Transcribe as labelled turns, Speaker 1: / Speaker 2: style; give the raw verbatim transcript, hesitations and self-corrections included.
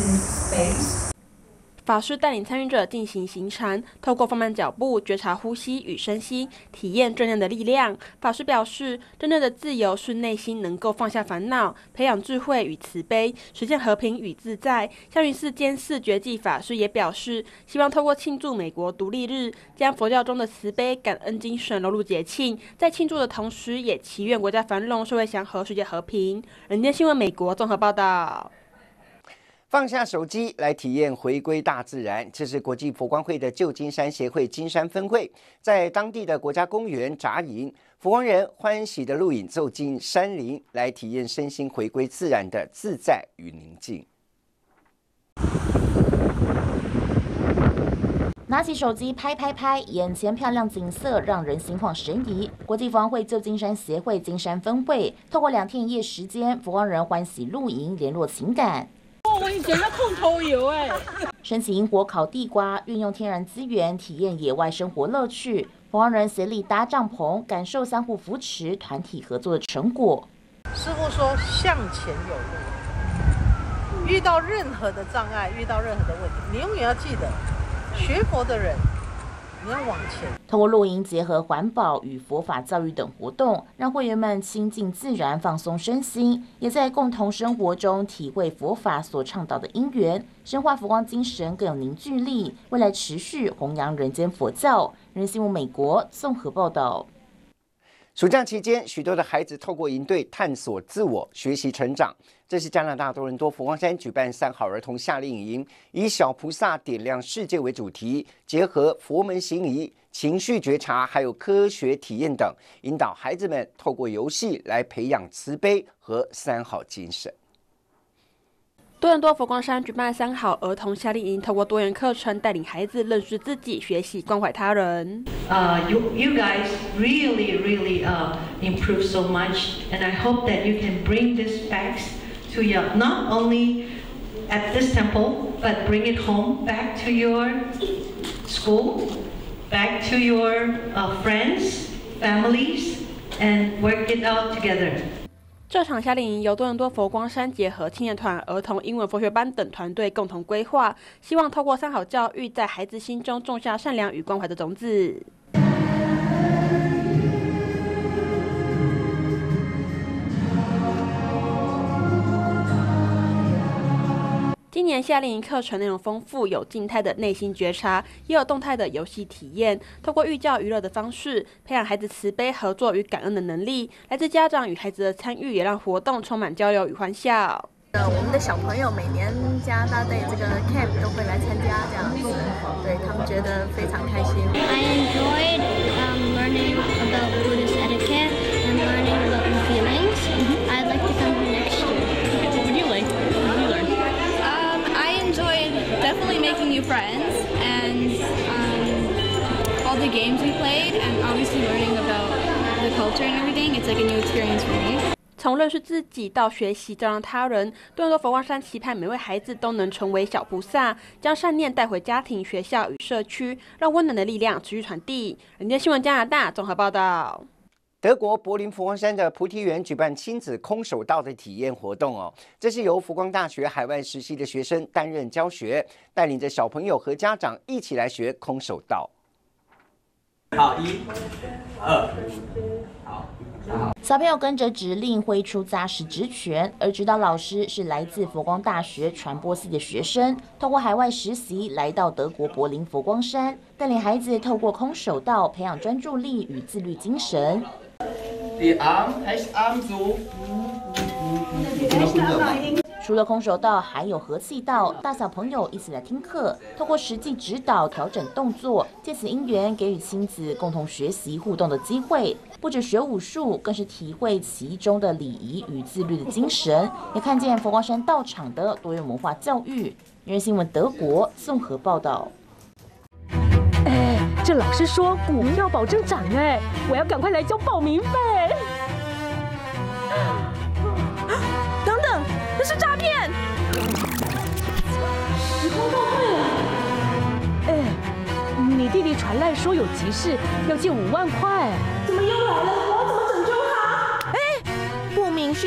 Speaker 1: space.
Speaker 2: 法师带领参与者进行行禅，透过放慢脚步，觉察呼吸与身心，体验正念的力量。法师表示，真正的自由是内心能够放下烦恼，培养智慧与慈悲，实现和平与自在。香云寺监寺觉济法师也表示，希望透过庆祝美国独立日，将佛教中的慈悲感恩精神融入节庆，在庆祝的同时，也祈愿国家繁荣、社会祥和、世界和平。人间新闻美国综合报道。
Speaker 3: 放下手机来体验回归大自然，这是国际佛光会的旧金山协会金山分会在当地的国家公园扎营，佛光人欢喜的录影走进山林，来体验身心回归自然的自在与宁静。
Speaker 4: 拿起手机拍拍拍，眼前漂亮景色让人心旷神怡。国际佛光会旧金山协会金山分会透过两天一夜时间，佛光人欢喜露营，联络情感。
Speaker 5: 哦，我以前要控头油哎。
Speaker 4: 申请火烤地瓜，运用天然资源，体验野外生活乐趣。佛光人协力搭帐篷，感受相互扶持、团体合作的成果。
Speaker 6: 师父说向前有路，遇到任何的障碍，遇到任何的问题，你永远要记得，学佛的人你要往前。
Speaker 4: 通过露营结合环保与佛法教育等活动，让会员们亲近自然，放松身心，也在共同生活中体会佛法所倡导的因缘，深化佛光精神更有凝聚力，未来持续弘扬人间佛教。人新闻美国综合报道。
Speaker 3: 暑假期间，许多的孩子透过营队探索自我、学习成长。这是加拿大多伦多佛光山举办三好儿童夏令营，以小菩萨点亮世界为主题，结合佛门行仪、情绪觉察，还有科学体验等，引导孩子们透过游戏来培养慈悲和三好精神。
Speaker 2: 多伦多佛光山举办三好儿童夏令营，透过多元课程带领孩子认识自己，学习关怀他人。
Speaker 7: Uh, you, you guys really, really uh, improved so much, and I hope that you can bring this back to your, not only at this temple, but bring it home, back to your school, back to your uh, friends, families, and work it out together.
Speaker 2: 这场夏令营由多伦多佛光山结合青年团、儿童英文佛学班等团队共同规划，希望透过三好教育，在孩子心中种下善良与关怀的种子。今年夏令营课程内容丰富，有静态的内心觉察，也有动态的游戏体验。透过寓教于乐的方式，培养孩子慈悲、合作与感恩的能力。来自家长与孩子的参与，也让活动充满交流与欢笑。
Speaker 8: 呃，我们的小朋友每年加拿大队这个 camp 都会来参加，这样子，对他们觉得非常开心。
Speaker 9: I enjoyed um, learning about Buddhist etiquette and learning about my feelings. Mm-hmm. I'd like to come here next year.
Speaker 5: What would you like? What did you learn?
Speaker 10: Um, I enjoyed definitely making new friends and um, all the games we played, and obviously learning about the culture and everything. It's like a new experience for me.
Speaker 2: 从认识自己到学习照亮他人，多伦多佛光山期盼每位孩子都能成为小菩萨，将善念带回家庭、学校与社区，让温暖的力量持续传递。人间新闻加拿大综合报道。
Speaker 3: 德国柏林佛光山的菩提园举办亲子空手道的体验活动哦，这是由佛光大学海外实习的学生担任教学，带领着小朋友和家长一起来学空手道。
Speaker 11: 好，一、二，好。
Speaker 4: 小朋友跟着指令挥出扎实直拳，而指导老师是来自佛光大学传播系的学生，透过海外实习来到德国柏林佛光山，带领孩子透过空手道培养专注力与自律精神。
Speaker 11: Die Arm, rechts Arm so。
Speaker 4: 除了空手道，还有合气道，大小朋友一起来听课，透过实际指导调整动作，借此因缘给予亲子共同学习互动的机会。不止学武术，更是体会其中的礼仪与自律的精神，也看见佛光山道场的多元文化教育。人新闻德国综合报道。
Speaker 5: 哎，这老师说股票保证涨哎，我要赶快来交报名费。等等，这是诈骗！时空倒退了。哎，你弟弟传来说有急事，要借五万块，怎么又